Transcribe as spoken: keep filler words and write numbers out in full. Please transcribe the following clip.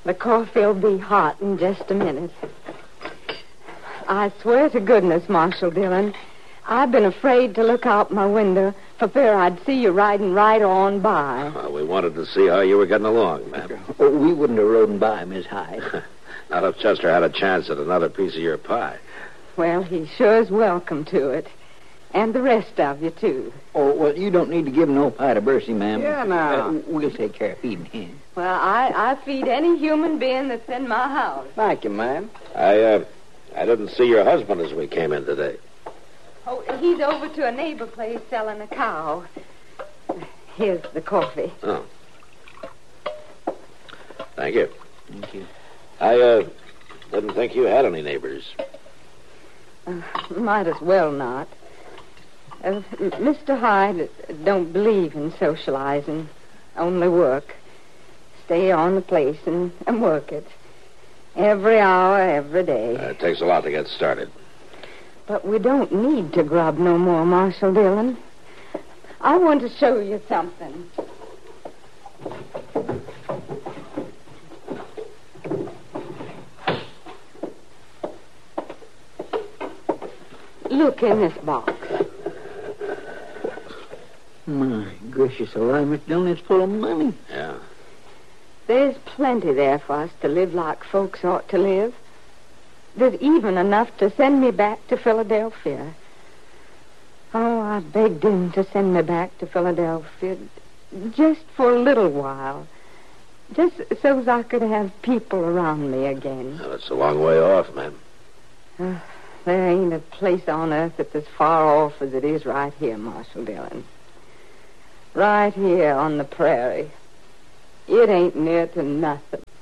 The coffee'll be hot in just a minute. I swear to goodness, Marshal Dillon, I've been afraid to look out my window for fear I'd see you riding right on by. Well, we wanted to see how you were getting along, ma'am. Oh, we wouldn't have rode by, Miss Hyde. Not if Chester had a chance at another piece of your pie. Well, he sure is welcome to it. And the rest of you, too. Oh, well, you don't need to give no pie to Bercy, ma'am. Yeah, now. Uh, we'll take care of feeding him. Well, I, I feed any human being that's in my house. Thank you, ma'am. I, uh, I didn't see your husband as we came in today. Oh, he's over to a neighbor place selling a cow. Here's the coffee. Oh. Thank you. Thank you. I, uh, didn't think you had any neighbors. Uh, might as well not. Uh, Mister Hyde don't believe in socializing, only work. Stay on the place and, and work it. Every hour, every day. Uh, it takes a lot to get started. But we don't need to grub no more, Marshal Dillon. I want to show you something. Look in this box. My gracious alive, Miss Dillon, it's full of money. Yeah. There's plenty there for us to live like folks ought to live. There's even enough to send me back to Philadelphia. Oh, I begged him to send me back to Philadelphia just for a little while. Just so as I could have people around me again. Well, it's a long way off, ma'am. Uh, there ain't a place on earth that's as far off as it is right here, Marshal Dillon. Right here on the prairie. It ain't near to nothing.